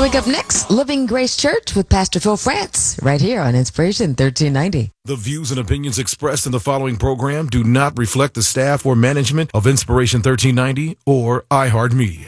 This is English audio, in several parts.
Coming up next, Living Grace Church with Pastor Phil France, right here on Inspiration 1390. The views and opinions expressed in the following program do not reflect the staff or management of Inspiration 1390 or iHeartMedia.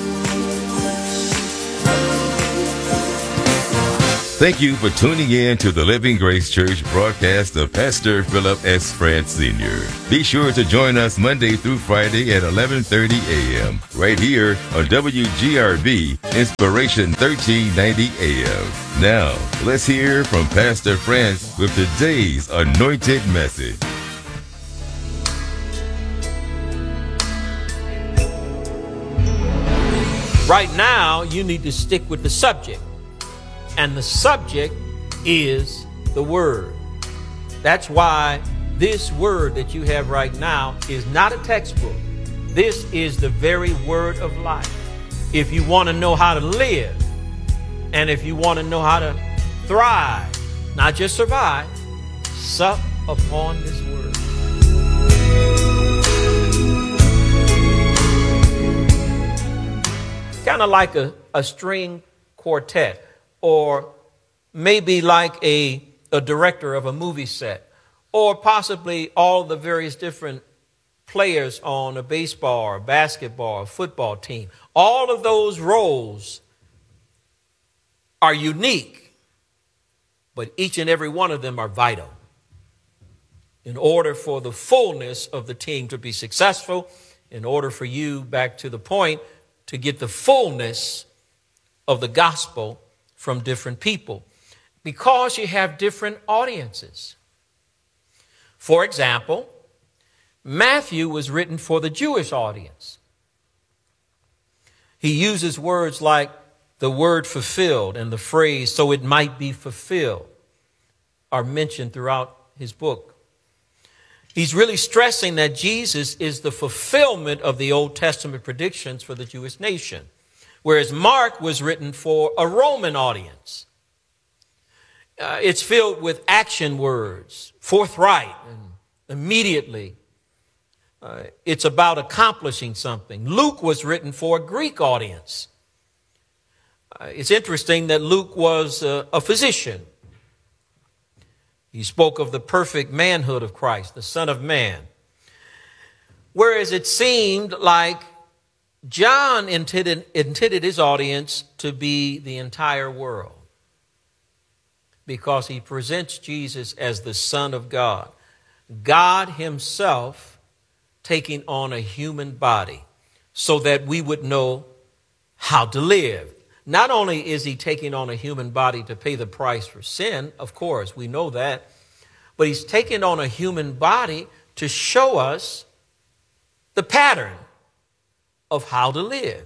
Thank you for tuning in to the Living Grace Church broadcast of Pastor Philip S. France Sr. Be sure to join us Monday through Friday at 11:30 a.m. right here on WGRB Inspiration 1390 a.m. Now, let's hear from Pastor France with today's anointed message. Right now, you need to stick with the subject. And the subject is the Word. That's why this Word that you have right now is not a textbook. This is the very Word of life. If you want to know how to live, and if you want to know how to thrive, not just survive, sup upon this Word. Kind of like a string quartet. Or maybe like a director of a movie set, or possibly all the various different players on a baseball or basketball or football team. All of those roles are unique, but each and every one of them are vital. In order for the fullness of the team to be successful, in order for you, back to the point, to get the fullness of the gospel from different people, because you have different audiences. For example, Matthew was written for the Jewish audience. He uses words like the word fulfilled and the phrase so it might be fulfilled are mentioned throughout his book. He's really stressing that Jesus is the fulfillment of the Old Testament predictions for the Jewish nation. Whereas Mark was written for a Roman audience. It's filled with action words, forthright and immediately. It's about accomplishing something. Luke was written for a Greek audience. It's interesting that Luke was a physician. He spoke of the perfect manhood of Christ, the Son of Man. Whereas it seemed like John intended his audience to be the entire world, because he presents Jesus as the Son of God, God himself taking on a human body so that we would know how to live. Not only is he taking on a human body to pay the price for sin, of course, we know that, but he's taking on a human body to show us the pattern of how to live.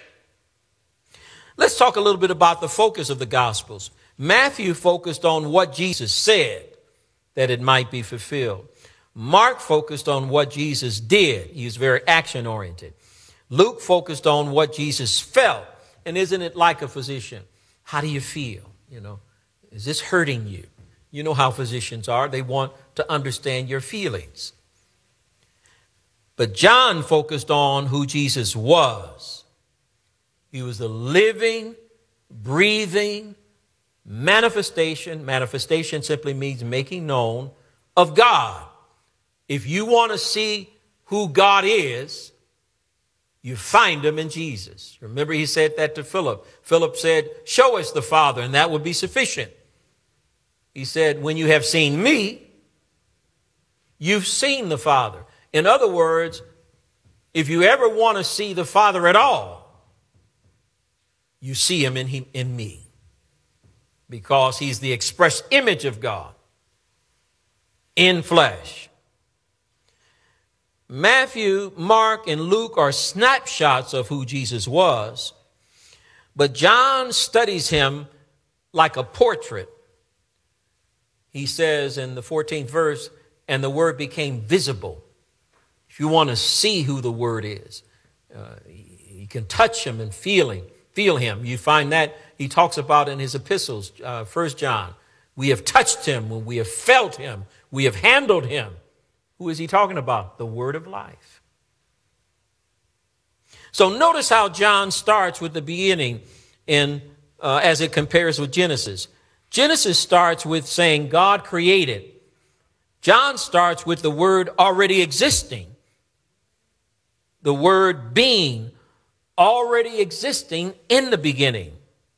Let's talk a little bit about the focus of the Gospels. Matthew focused on what Jesus said, that it might be fulfilled. Mark focused on what Jesus did. He was very action-oriented. Luke focused on what Jesus felt. And isn't it like a physician? How do you feel? Is this hurting you? You know how physicians are. They want to understand your feelings. But John focused on who Jesus was. He was the living, breathing manifestation. Manifestation simply means making known of God. If you want to see who God is, you find him in Jesus. Remember, he said that to Philip. Philip said, show us the Father, and that would be sufficient. He said, when you have seen me, you've seen the Father. In other words, if you ever want to see the Father at all, you see him in me, because he's the express image of God in flesh. Matthew, Mark, and Luke are snapshots of who Jesus was, but John studies him like a portrait. He says in the 14th verse, and the Word became visible. If you want to see who the Word is, you can touch him and feel him. You find that he talks about in his epistles, 1 John. We have touched him, we have felt him, we have handled him. Who is he talking about? The Word of life. So notice how John starts with the beginning in as it compares with Genesis. Genesis starts with saying God created. John starts with the word already existing. The word being, already existing in the beginning.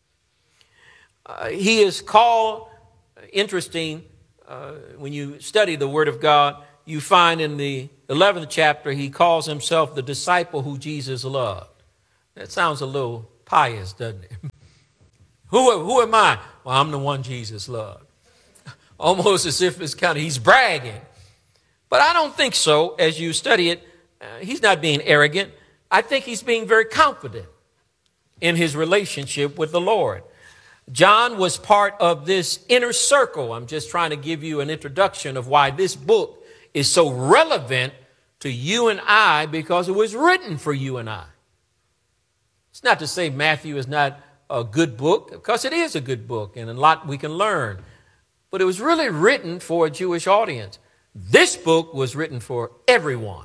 He is called, interesting, when you study the Word of God, you find in the 11th chapter, he calls himself the disciple who Jesus loved. That sounds a little pious, doesn't it? Who am I? Well, I'm the one Jesus loved. Almost as if it's he's bragging. But I don't think so. As you study it, he's not being arrogant. I think he's being very confident in his relationship with the Lord. John was part of this inner circle. I'm just trying to give you an introduction of why this book is so relevant to you and I, because it was written for you and I. It's not to say Matthew is not a good book, because it is a good book and a lot we can learn. But it was really written for a Jewish audience. This book was written for everyone.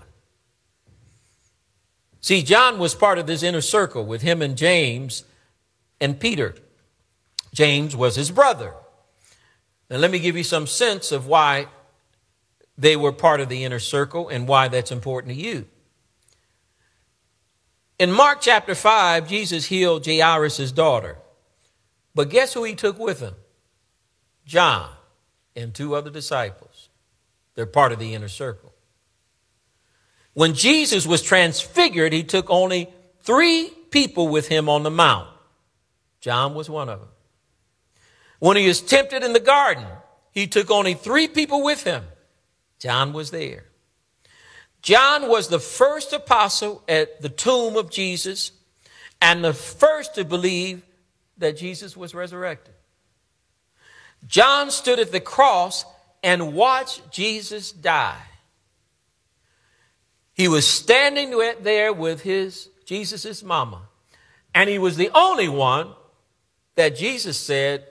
See, John was part of this inner circle with him and James and Peter. James was his brother. Now, let me give you some sense of why they were part of the inner circle and why that's important to you. In Mark chapter 5, Jesus healed Jairus' daughter. But guess who he took with him? John and 2 other disciples. They're part of the inner circle. When Jesus was transfigured, he took only 3 people with him on the mount. John was one of them. When he was tempted in the garden, he took only 3 people with him. John was there. John was the first apostle at the tomb of Jesus and the first to believe that Jesus was resurrected. John stood at the cross and watched Jesus die. He was standing there with Jesus' mama, and he was the only one that Jesus said,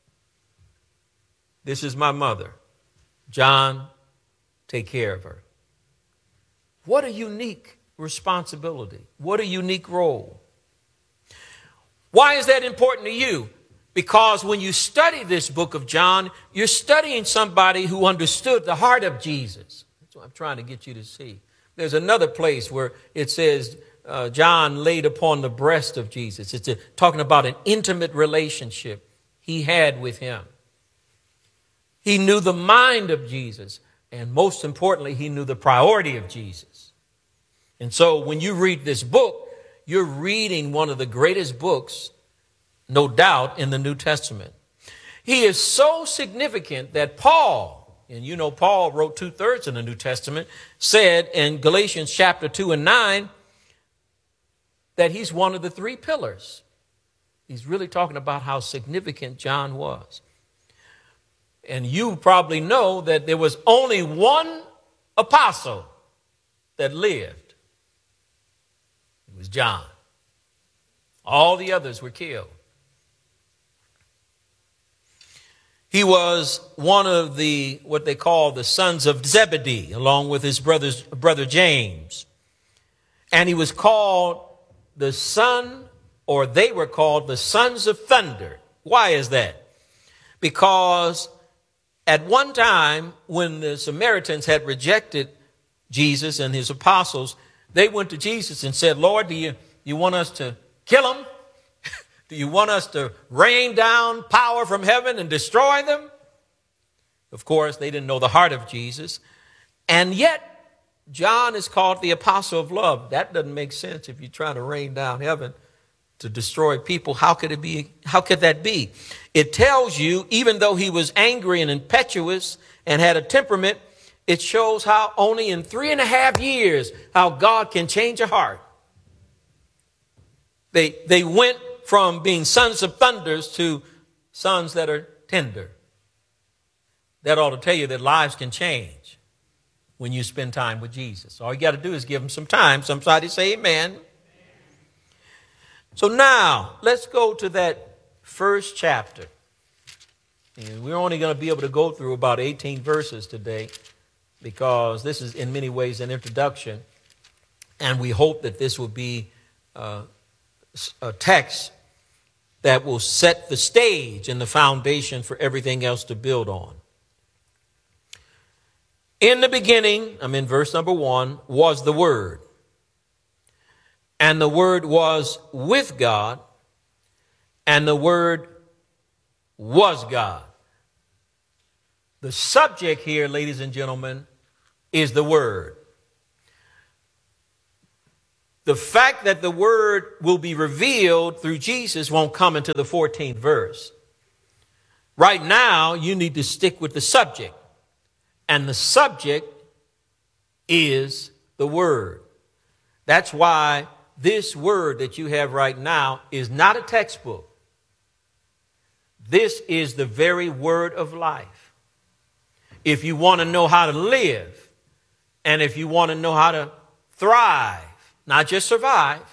"This is my mother. John, take care of her." What a unique responsibility. What a unique role. Why is that important to you? Because when you study this book of John, you're studying somebody who understood the heart of Jesus. That's what I'm trying to get you to see. There's another place where it says John laid upon the breast of Jesus. It's talking about an intimate relationship he had with him. He knew the mind of Jesus. And most importantly, he knew the priority of Jesus. And so when you read this book, you're reading one of the greatest books, no doubt, in the New Testament. He is so significant that Paul, and you know Paul wrote 2/3 of the New Testament, said in Galatians chapter 2 and 9 that he's one of the 3 pillars. He's really talking about how significant John was. And you probably know that there was only one apostle that lived. It was John. All the others were killed. He was one of what they call the sons of Zebedee, along with his brother James. And he was called the son, or they were called the sons of thunder. Why is that? Because at one time, when the Samaritans had rejected Jesus and his apostles, they went to Jesus and said, "Lord, do you want us to kill them? Do you want us to rain down power from heaven and destroy them?" Of course, they didn't know the heart of Jesus. And yet, John is called the apostle of love. That doesn't make sense if you're trying to rain down heaven to destroy people. How could that be? It tells you, even though he was angry and impetuous and had a temperament, it shows how only in 3.5 years, how God can change a heart. They went from being sons of thunders to sons that are tender. That ought to tell you that lives can change when you spend time with Jesus. All you got to do is give him some time. Somebody say amen. So now, let's go to that first chapter. And we're only going to be able to go through about 18 verses today, because this is in many ways an introduction. And we hope that this will be a text that will set the stage and the foundation for everything else to build on. In the beginning, I'm in verse number 1, was the Word. And the Word was with God, and the Word was God. The subject here, ladies and gentlemen, is the Word. The fact that the Word will be revealed through Jesus won't come into the 14th verse. Right now, you need to stick with the subject. And the subject is the Word. That's why this word that you have right now is not a textbook. This is the very word of life. If you want to know how to live, and if you want to know how to thrive, not just survive,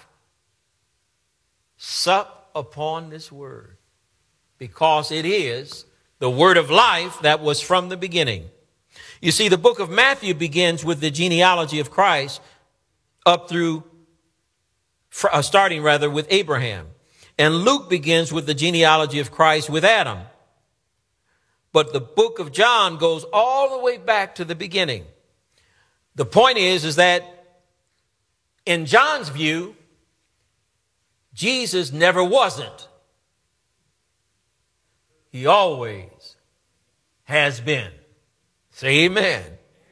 sup upon this word, because it is the word of life that was from the beginning. You see, the book of Matthew begins with the genealogy of Christ starting with Abraham. And Luke begins with the genealogy of Christ with Adam. But the book of John goes all the way back to the beginning. The point is that in John's view, Jesus never wasn't. He always has been. Say amen.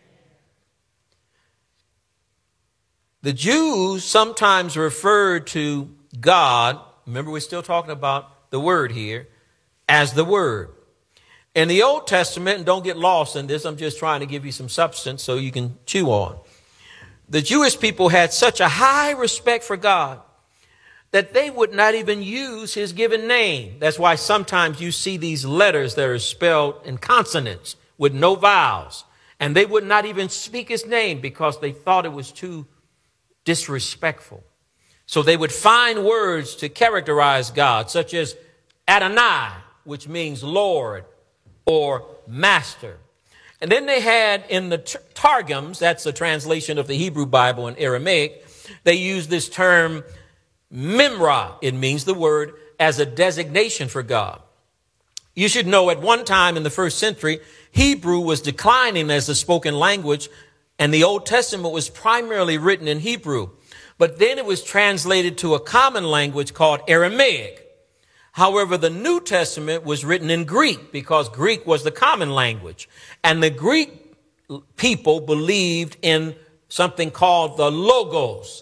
The Jews sometimes referred to God, remember we're still talking about the Word here, as the Word. In the Old Testament, and don't get lost in this, I'm just trying to give you some substance so you can chew on. The Jewish people had such a high respect for God that they would not even use his given name. That's why sometimes you see these letters that are spelled in consonants with no vowels. And they would not even speak his name because they thought it was too disrespectful. So they would find words to characterize God, such as Adonai, which means Lord or Master. And then they had in the Targums, that's a translation of the Hebrew Bible in Aramaic, they used this term Memra, it means the word, as a designation for God. You should know at one time in the first century, Hebrew was declining as a spoken language, and the Old Testament was primarily written in Hebrew. But then it was translated to a common language called Aramaic. However, the New Testament was written in Greek because Greek was the common language. And the Greek people believed in something called the Logos,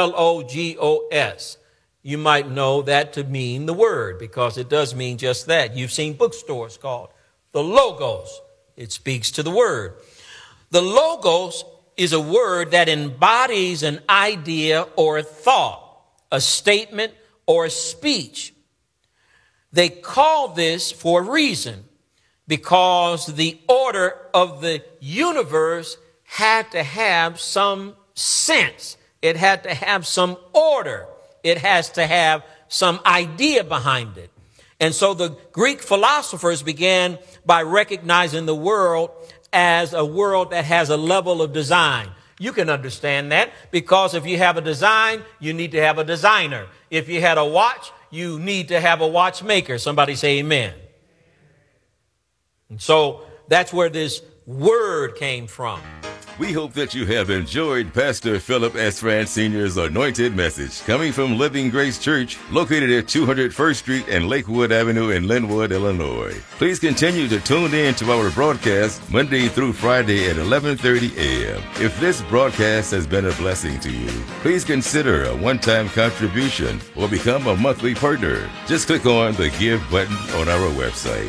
Logos. You might know that to mean the word because it does mean just that. You've seen bookstores called the Logos. It speaks to the word. The Logos is a word that embodies an idea or a thought, a statement or a speech. They call this for a reason, because the order of the universe had to have some sense. It had to have some order. It has to have some idea behind it. And so the Greek philosophers began by recognizing the world as a world that has a level of design. You can understand that because if you have a design, you need to have a designer. If you had a watch, you need to have a watchmaker. Somebody say amen. And so that's where this word came from. We hope that you have enjoyed Pastor Philip S. France Sr.'s anointed message coming from Living Grace Church, located at 201st Street and Lakewood Avenue in Linwood, Illinois. Please continue to tune in to our broadcast Monday through Friday at 11:30 a.m. If this broadcast has been a blessing to you, please consider a one-time contribution or become a monthly partner. Just click on the Give button on our website,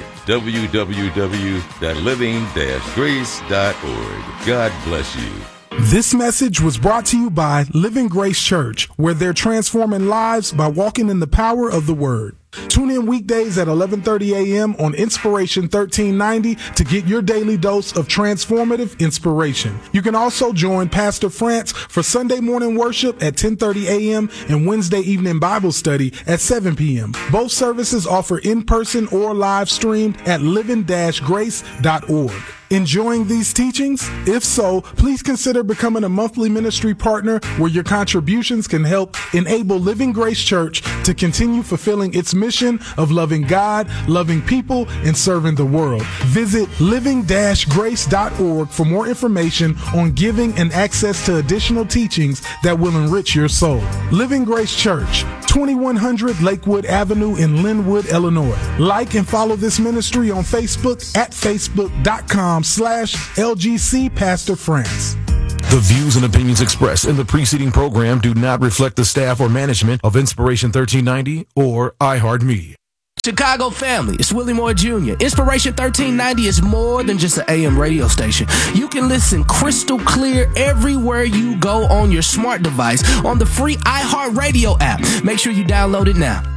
www.living-grace.org. God bless you. This message was brought to you by Living Grace Church, where they're transforming lives by walking in the power of the Word. Tune in weekdays at 11:30 a.m. on Inspiration 1390 to get your daily dose of transformative inspiration. You can also join Pastor France for Sunday morning worship at 10:30 a.m. and Wednesday evening Bible study at 7 p.m. Both services offer in-person or live streamed at living-grace.org. Enjoying these teachings? If so, please consider becoming a monthly ministry partner where your contributions can help enable Living Grace Church to continue fulfilling its mission of loving God, loving people, and serving the world. Visit living-grace.org for more information on giving and access to additional teachings that will enrich your soul. Living Grace Church, 2100 Lakewood Avenue in Linwood, Illinois. Like and follow this ministry on Facebook at facebook.com/LGC Pastor France. The views and opinions expressed in the preceding program do not reflect the staff or management of Inspiration 1390 or iHeartMedia. Chicago family, it's Willie Moore Jr. Inspiration 1390 is more than just an AM radio station. You can listen crystal clear everywhere you go on your smart device on the free iHeartRadio app. Make sure you download it now.